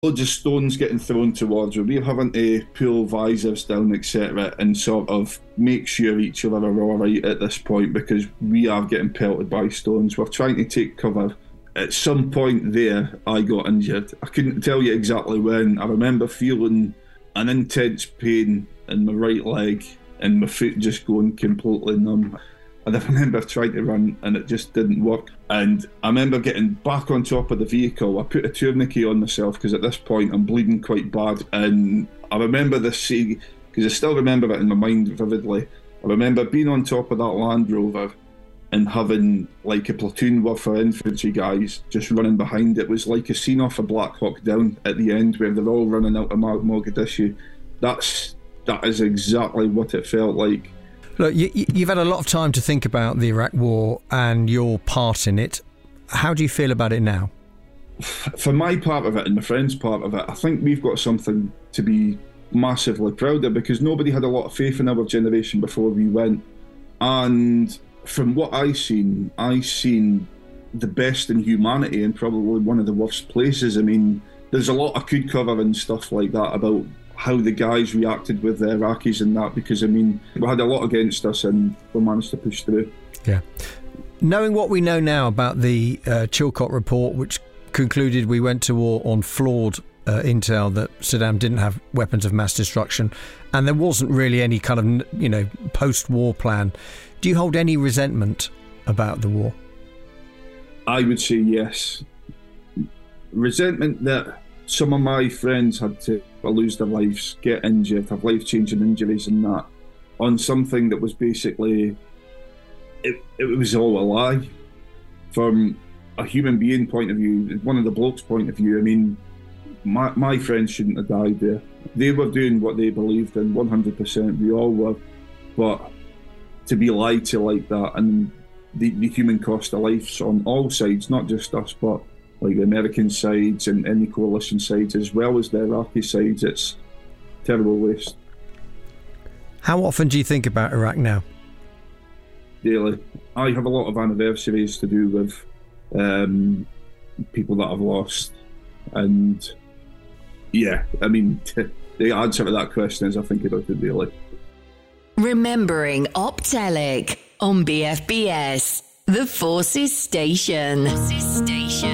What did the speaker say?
loads of stones getting thrown towards her. We're having to pull visors down, etc., and sort of make sure each other are all right at this point because we are getting pelted by stones. We're trying to take cover. At some point there, I got injured. I couldn't tell you exactly when. I remember feeling an intense pain in my right leg and my foot just going completely numb. And I remember trying to run and it just didn't work. And I remember getting back on top of the vehicle. I put a tourniquet on myself because at this point I'm bleeding quite bad. And I remember this scene, because I still remember it in my mind vividly. I remember being on top of that Land Rover and having like a platoon worth of infantry guys just running behind. It was like a scene off of Black Hawk Down at the end where they're all running out of Mogadishu. That is exactly what it felt like. Look, you've had a lot of time to think about the Iraq War and your part in it. How do you feel about it now? For my part of it and my friend's part of it, I think we've got something to be massively proud of because nobody had a lot of faith in our generation before we went. And from what I seen the best in humanity in probably one of the worst places. I mean, there's a lot I could cover and stuff like that about how the guys reacted with the Iraqis and that, because I mean, we had a lot against us and we managed to push through. Yeah. Knowing what we know now about the Chilcot report, which concluded we went to war on flawed intel that Saddam didn't have weapons of mass destruction, and there wasn't really any kind of, post-war plan. Do you hold any resentment about the war? I would say yes. Resentment that some of my friends had to lose their lives, get injured, have life-changing injuries and that, on something that was basically, it was all a lie. From a human being point of view, one of the blokes' point of view, I mean, my friends shouldn't have died there. They were doing what they believed in, 100%, we all were. But to be lied to like that, and the human cost of life on all sides, not just us, but like the American sides and any coalition sides, as well as the Iraqi sides, it's terrible waste. How often do you think about Iraq now? Daily. I have a lot of anniversaries to do with people that I've lost, and yeah, I mean, the answer to that question is I think about it daily. Remembering Optelic on BFBS, the Forces Station.